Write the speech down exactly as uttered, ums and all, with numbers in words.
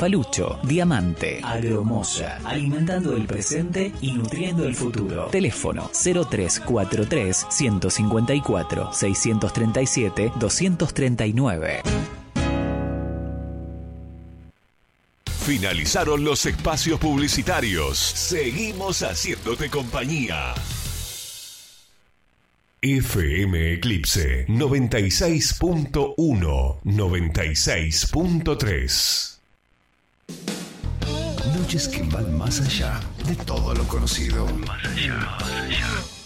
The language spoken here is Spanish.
Falucho, Diamante, Agromoya, alimentando el presente y nutriendo el futuro. Teléfono cero tres cuatro tres, uno cinco cuatro, seis tres siete, dos tres nueve. Finalizaron los espacios publicitarios. Seguimos haciéndote compañía. F M Eclipse noventa y seis punto uno, noventa y seis punto tres. Noches que van más allá de todo lo conocido. Más allá, más allá.